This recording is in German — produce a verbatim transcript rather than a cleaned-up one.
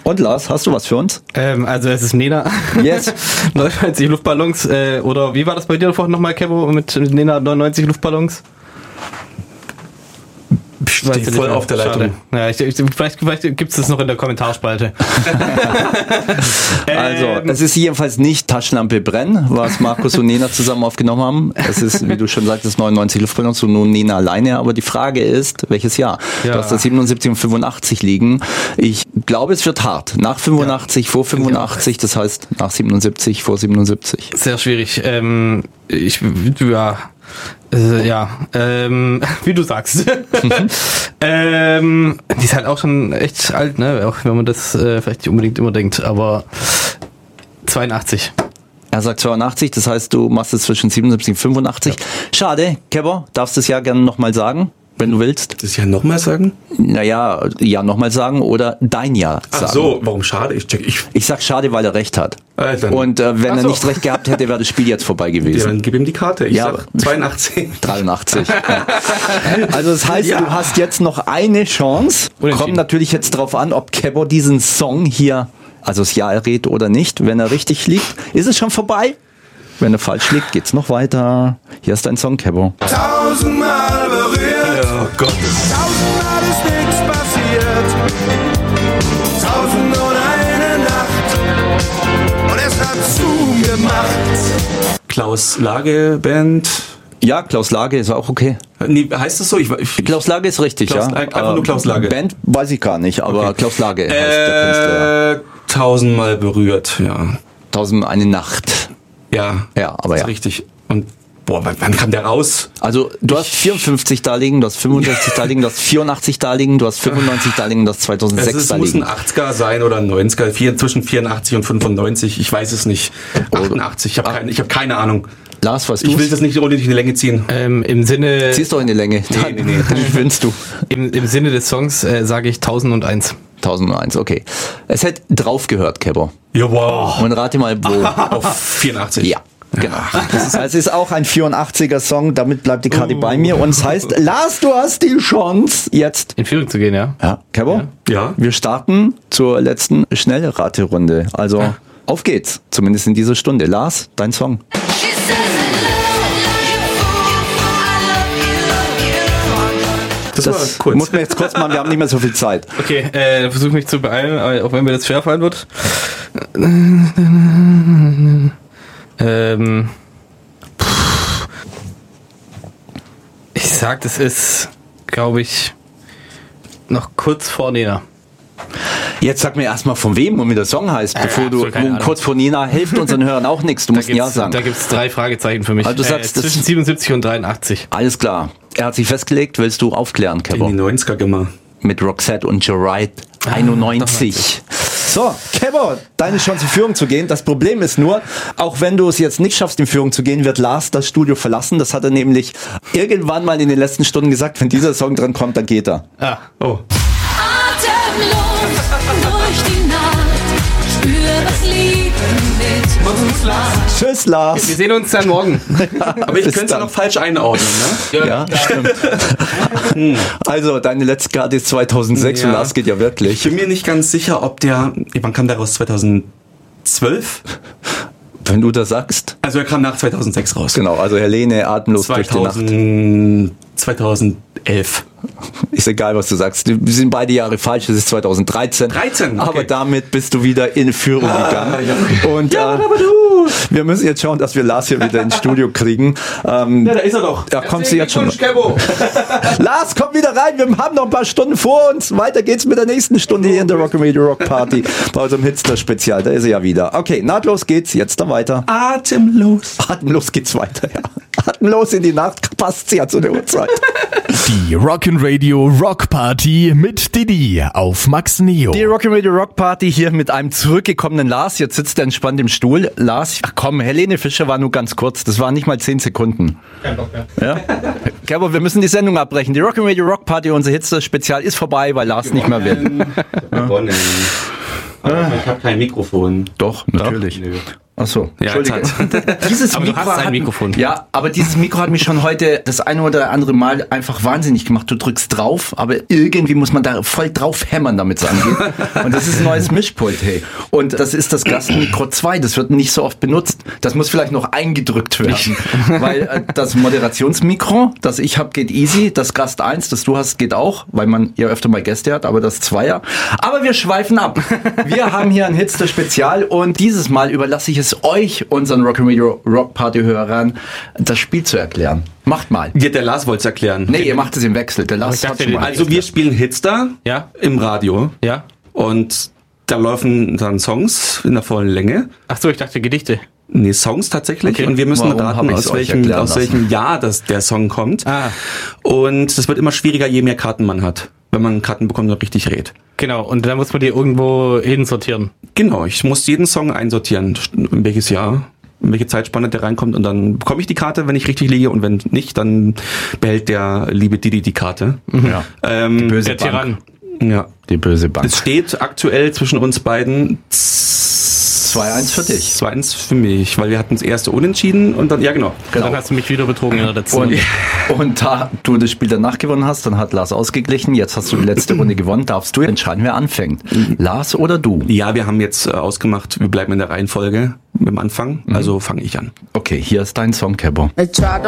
Und Lars, hast du was für uns? Ähm, also es ist Nena. Yes. neunundneunzig Luftballons. Äh, oder wie war das bei dir vorhin nochmal, Kevo, mit Nena neunundneunzig Luftballons? Steht voll auf der Leitung. Ja, ich, ich, vielleicht vielleicht gibt es das noch in der Kommentarspalte. Also, es ist jedenfalls nicht Taschenlampe brennen, was Markus und Nena zusammen aufgenommen haben. Es ist, wie du schon sagtest, neunundneunzig Luftballons und nur Nena alleine. Aber die Frage ist, welches Jahr? Ja. Du hast da siebenundsiebzig und fünfundachtzig liegen. Ich glaube, es wird hart. Nach fünfundachtzig, ja. vor fünfundachtzig, das heißt nach siebenundsiebzig, vor siebenundsiebzig. Sehr schwierig. Ähm, ich, ja... Äh, ja, ähm, wie du sagst. ähm, die ist halt auch schon echt alt, ne? Auch wenn man das äh, vielleicht nicht unbedingt immer denkt, aber zweiundachtzig. Er sagt zweiundachtzig, das heißt, du machst es zwischen siebenundsiebzig und fünfundachtzig. Ja. Schade, Kebber, darfst du es ja gerne nochmal sagen, wenn du willst. Das ja nochmal sagen? Naja, ja nochmal sagen oder dein Ja sagen. Ach so, warum schade? Ich check, ich. Ich sag schade, weil er recht hat. Äh, dann, und äh, wenn Ach er so. nicht recht gehabt hätte, wäre das Spiel jetzt vorbei gewesen. Ja, dann gib ihm die Karte. Ich ja, sag zweiundachtzig. dreiundachtzig. Ja. Also das heißt, ja. du hast jetzt noch eine Chance. Kommt natürlich jetzt drauf an, ob Kebber diesen Song hier, also das Ja errät oder nicht. Wenn er richtig liegt, ist es schon vorbei. Wenn er falsch liegt, geht's noch weiter. Hier ist dein Song, Kebber. Tausendmal berührt. Oh Gott. Tausendmal ist nichts passiert. Tausend und eine Nacht. Und es hat zugemacht. Klaus Lage Band. Ja, Klaus Lage ist auch okay. Nee, heißt das so? Ich, ich, Klaus Lage ist richtig, Klaus, ja. Einfach nur Klaus Lage. Band weiß ich gar nicht, aber okay. Klaus Lage heißt äh, der Künstler. Ja. Tausendmal berührt, ja. Tausend eine Nacht. Ja, ja, aber das ja. ist richtig. Und boah, wann, wann kam der raus? Also du hast vierundfünfzig da liegen, du hast fünfundsechzig da liegen, du hast vierundachtzig da liegen, du hast fünfundneunzig da liegen, du hast zweitausendsechs es da muss liegen. ein achtziger sein oder ein neunziger, vier, zwischen vierundachtzig und fünfundneunzig, ich weiß es nicht. achtundachtzig, ich habe keine, ich hab keine Ahnung. Lars, weißt du? Ich will das nicht unnötig in die Länge ziehen. Ähm, Im Sinne... Ziehst du in die Länge. Nee, nee, nee. Dann gewinnst du. Im, Im Sinne des Songs äh, sage ich tausendeins. tausendeins, okay. Es hätte drauf gehört, Kebber. Ja, wow. Und rate mal, wo. Auf vierundachtzig. Ja. Genau. Das ist, es ist auch ein vierundachtziger Song, damit bleibt die Karte uh. bei mir. Und es heißt, Lars, du hast die Chance, jetzt in Führung zu gehen, ja. Ja, Kebber? Ja. ja. Wir starten zur letzten Schnellraterunde. Also, ja. auf geht's. Zumindest in dieser Stunde. Lars, dein Song. Das, das war kurz. Muss man jetzt kurz machen, wir haben nicht mehr so viel Zeit. Okay, äh, versuche mich zu beeilen, auch wenn mir das schwerfallen wird. Ähm, ich sag, das ist, glaube ich, noch kurz vor Nena. Jetzt sag mir erstmal von wem und wie der Song heißt, bevor ja, du kurz vor Nena hilft unseren Hörern auch nichts. Du musst ein Ja sagen. Da gibt es drei Fragezeichen für mich. Also du sagst, äh, zwischen siebenundsiebzig und dreiundachtzig. Alles klar. Er hat sich festgelegt, willst du aufklären, Kebber? In die neunziger gemacht. Mit Roxette und Joe Wright. einundneunzig. Ah, so, Kebber, deine Chance in Führung zu gehen. Das Problem ist nur, auch wenn du es jetzt nicht schaffst, in Führung zu gehen, wird Lars das Studio verlassen. Das hat er nämlich irgendwann mal in den letzten Stunden gesagt. Wenn dieser Song dran kommt, dann geht er. Ah, oh. Atemlos durch die Nacht, spür das Leben mit uns, Lars. Tschüss, Lars. Wir sehen uns dann morgen. Aber ich könnte es ja noch falsch einordnen, ne? Ja, ja stimmt. Also, deine letzte Karte ist zweitausendsechs ja. und Lars geht ja wirklich. Ich bin mir nicht ganz sicher, ob der, wann kam der raus? zweitausendzwölf? Wenn du das sagst. Also er kam nach zweitausendsechs raus. Genau, also Helene, atemlos zweitausend, durch die Nacht. zweitausendelf. Ist egal, was du sagst. Wir sind beide Jahre falsch. Das ist zweitausenddreizehn. dreizehn, okay. Aber damit bist du wieder in Führung ah, gegangen. Ja. Und ja, äh, aber du. wir müssen jetzt schauen, dass wir Lars hier wieder ins Studio kriegen. Ähm, ja, da ist er doch. Da kommst du jetzt schon. Kebbo. Lars, komm wieder rein. Wir haben noch ein paar Stunden vor uns. Weiter geht's mit der nächsten Stunde hier in der Rock'n'Radio Rock Party bei unserem Hitster-Spezial. Da ist er ja wieder. Okay, nahtlos geht's. Jetzt dann weiter. Atemlos. Atemlos geht's weiter, ja. Atemlos in die Nacht passt ja zu der Uhrzeit. Die Rock'n'Radio Rock Party mit Didi auf Max Neo. Die Rock'n'Radio Rock Party hier mit einem zurückgekommenen Lars. Jetzt sitzt er entspannt im Stuhl. Lars, ach komm, Helene Fischer war nur ganz kurz. Das waren nicht mal zehn Sekunden. Kein Bock mehr. Ja? Okay, aber wir müssen die Sendung abbrechen. Die Rock'n'Radio Rock Party, unser Hitster-Spezial, ist vorbei, weil Lars nicht mehr will. Gewonnen. Aber ich habe kein Mikrofon. Doch, natürlich. Nö. Ach so, Ja, Entschuldige. jetzt Dieses Aber du hast ein hat, Mikrofon. Ja, aber dieses Mikro hat mich schon heute das eine oder andere Mal einfach wahnsinnig gemacht. Du drückst drauf, aber irgendwie muss man da voll drauf hämmern, damit es angeht. Und das ist ein neues Mischpult, hey. Und das ist das Gastmikro zwei. Das wird nicht so oft benutzt. Das muss vielleicht noch eingedrückt werden. Weil äh, das Moderationsmikro, das ich habe, geht easy. Das Gast eins, das du hast, geht auch, weil man ja öfter mal Gäste hat, aber das Zweier. Aber wir schweifen ab. Wir haben hier ein Hitster-Spezial und dieses Mal überlasse ich es euch, unseren Rock'n'Radio Rock Party Hörern, das Spiel zu erklären. Macht mal. Ja, der Lars wollte es erklären. Nee, ihr macht es im Wechsel. Der Lars ich dachte, hat schon mal. Also wir spielen Hitstar Ja. im Radio. Ja. Und da laufen dann Songs in der vollen Länge. Ach so, ich dachte Gedichte. Nee, Songs tatsächlich. Okay. Und wir müssen Warum hab raten, ich's aus euch welchem, erklären aus lassen? welchem Jahr das, der Song kommt. Ah. Und das wird immer schwieriger, je mehr Karten man hat. Wenn man Karten bekommt und richtig rät. Genau, und dann muss man die irgendwo hinsortieren. Genau, ich muss jeden Song einsortieren, in welches Jahr, in welche Zeitspanne der reinkommt. Und dann bekomme ich die Karte, wenn ich richtig liege. Und wenn nicht, dann behält der liebe Didi die Karte. Ja. Ähm, Die böse Der Tyrann. ja. Die böse Bank. Es steht aktuell zwischen uns beiden zwei eins für dich. zwei eins für mich, weil wir hatten das erste unentschieden und dann, ja genau. Genau. Dann hast du mich wieder betrogen in der letzten Und, Runde. und da du das Spiel danach gewonnen hast, dann hat Lars ausgeglichen. Jetzt hast du die letzte Runde gewonnen. Darfst du entscheiden, wer anfängt? Lars oder du? Ja, wir haben jetzt äh, ausgemacht, wir bleiben in der Reihenfolge mit dem Anfang, also fange ich an. Okay, hier ist dein Song, Kebo. I tried